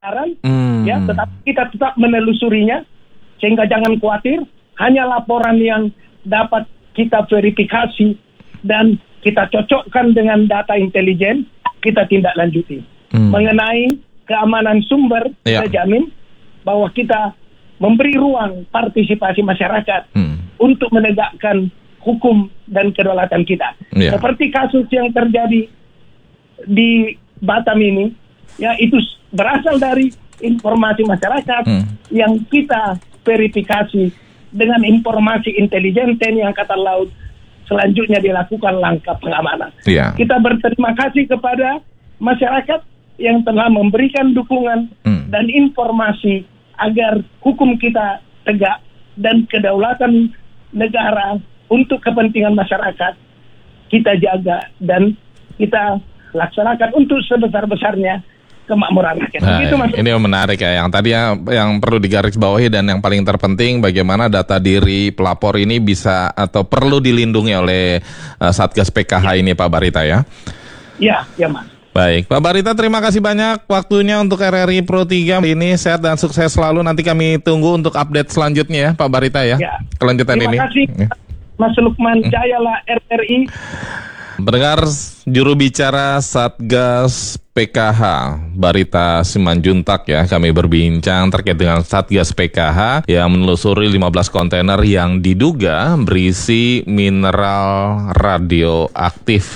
ya, tetapi kita tetap menelusurinya sehingga jangan khawatir, hanya laporan yang dapat kita verifikasi dan kita cocokkan dengan data intelijen, kita tindak lanjuti. Mengenai keamanan sumber, kita jamin bahwa kita memberi ruang partisipasi masyarakat untuk menegakkan hukum dan kedaulatan kita. Seperti kasus yang terjadi di Batam ini, ya itu berasal dari informasi masyarakat yang kita verifikasi dengan informasi intelijen TNI Angkatan Laut. Selanjutnya dilakukan langkah pengamanan. Kita berterima kasih kepada masyarakat yang telah memberikan dukungan dan informasi agar hukum kita tegak dan kedaulatan negara untuk kepentingan masyarakat kita jaga dan kita laksanakan untuk sebesar-besarnya kemakmuran rakyat. Nah, ini menarik ya, yang tadi yang perlu digarisbawahi dan yang paling terpenting bagaimana data diri pelapor ini bisa atau perlu dilindungi oleh Satgas PKH ini Pak Barita ya. Ya Mas. Baik, Pak Barita terima kasih banyak waktunya untuk RRI Pro 3 ini, sehat dan sukses selalu. Nanti kami tunggu untuk update selanjutnya ya Pak Barita ya. Kelanjutan ini. Terima kasih Mas Lukman Jayala RRI. Mendengar juru bicara Satgas PKH Barita Simanjuntak ya, kami berbincang terkait dengan Satgas PKH yang menelusuri 15 kontainer yang diduga berisi mineral radioaktif.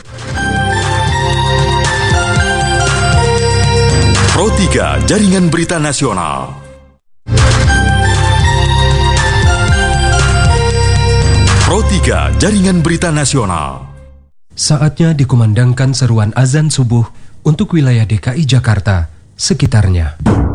Pro 3 Jaringan Berita Nasional. Pro 3 Jaringan Berita Nasional. Saatnya dikumandangkan seruan azan subuh untuk wilayah DKI Jakarta sekitarnya.